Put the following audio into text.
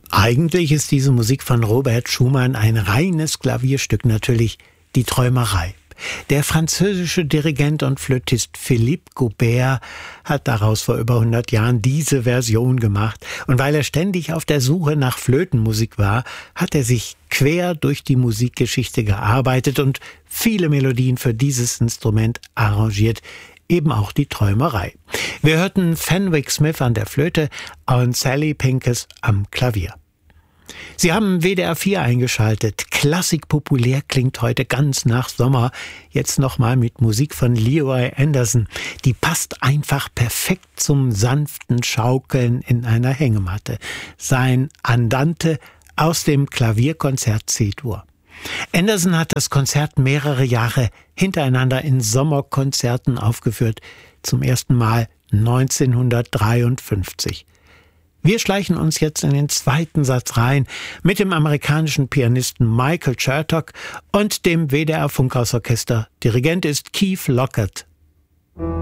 Eigentlich ist diese Musik von Robert Schumann ein reines Klavierstück, natürlich die Träumerei. Der französische Dirigent und Flötist Philippe Gaubert hat daraus vor über 100 Jahren diese Version gemacht. Und weil er ständig auf der Suche nach Flötenmusik war, hat er sich quer durch die Musikgeschichte gearbeitet und viele Melodien für dieses Instrument arrangiert. Eben auch die Träumerei. Wir hörten Fenwick Smith an der Flöte und Sally Pincus am Klavier. Sie haben WDR 4 eingeschaltet. Klassik populär klingt heute ganz nach Sommer. Jetzt nochmal mit Musik von Leroy Anderson. Die passt einfach perfekt zum sanften Schaukeln in einer Hängematte. Sein Andante aus dem Klavierkonzert C-Dur. Anderson hat das Konzert mehrere Jahre hintereinander in Sommerkonzerten aufgeführt. Zum ersten Mal 1953. Wir schleichen uns jetzt in den zweiten Satz rein mit dem amerikanischen Pianisten Michael Chertok und dem WDR Funkhausorchester. Dirigent ist Keith Lockett.